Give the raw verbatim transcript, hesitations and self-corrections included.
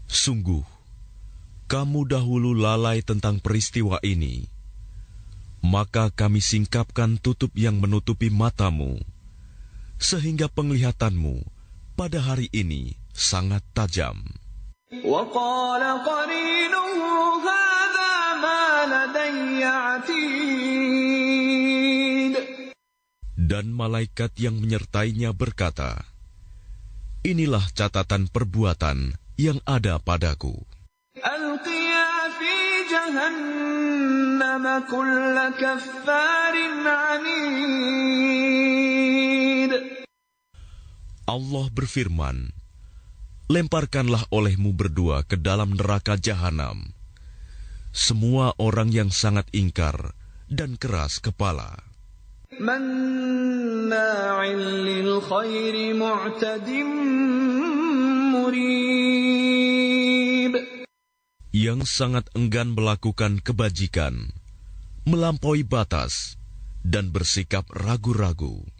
Sungguh, kamu dahulu lalai tentang peristiwa ini, maka kami singkapkan tutup yang menutupi matamu, sehingga penglihatanmu pada hari ini sangat tajam. وَقَالَ قَرِينُهُ هَذَا مَا لَدَيَّ عَتِيدٌ. Dan malaikat yang menyertainya berkata, inilah catatan perbuatan yang ada padaku. أَلْقِيَا فِي جَهَنَّمَ كُلَّ كَفَّارٍ عَنِيدٍ. Allah berfirman, lemparkanlah olehmu berdua ke dalam neraka jahanam semua orang yang sangat ingkar dan keras kepala, مَنَّاعٍ لِلْخَيْرِ مُعْتَدٍ مُرِيبٍ. yang sangat enggan melakukan kebajikan, melampaui batas, dan bersikap ragu-ragu.